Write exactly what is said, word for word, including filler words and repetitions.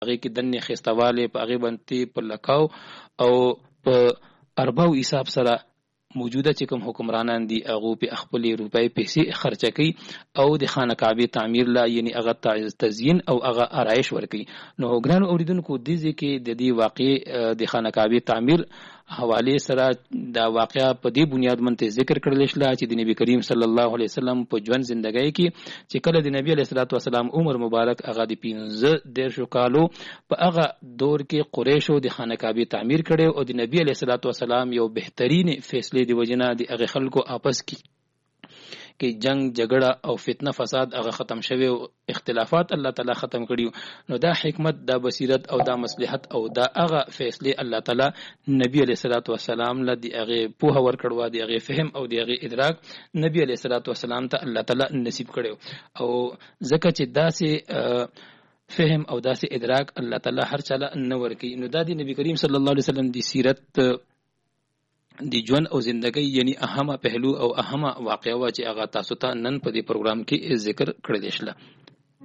هغه کې دنه خستواله په هغه باندې په لکاو او په ارباو حساب سره موجوده چې کوم حکمرانان دي هغه په خپل روپۍ پیسې خرچه کوي او د خانه کعبه تعمیر لا یعنی هغه تزیین او هغه آرایش ورکوي. نو ګران اوریدونکو د دې کې د دې واقع د خانه کعبه تعمیر حواله سره دا واقعا په دې بنیاد منته ذکر کړل شل چې د نبی کریم صلی الله علیه وسلم په ژوند ژوندۍ کې چې کله د نبی علیه الصلاه والسلام عمر مبارک هغه د پنځه دیرشو کالو په هغه دور کې قریشو د خانه کعبه تعمیر کړي او د نبی علیه الصلاه والسلام یو بهترین فیصله دی وجنه د هغه خلکو آپس کې کې جنگ جګړه او فتنه فساد هغه ختم شوی او اختلافات الله تعالی ختم کړیو. نو دا حکمت دا بصیرت او دا مصلحت او دا هغه فیصله الله تعالی نبی علیہ الصلوۃ والسلام له دی هغه په هور کړوا دی هغه فهم او دی هغه ادراک نبی علیہ الصلوۃ والسلام ته الله تعالی نصیب کړو او ځکه چې داسې فهم او داسې ادراک الله تعالی هر چاله نه ورکی. نو دا دی نبی کریم صلی الله علیه وسلم دی سیرت دی ژوند او زندګۍ یعنی اهمه پهلو او اهمه واقعه وا چې هغه تاسو ته نن په دې پروګرام کې ذکر کړل شله.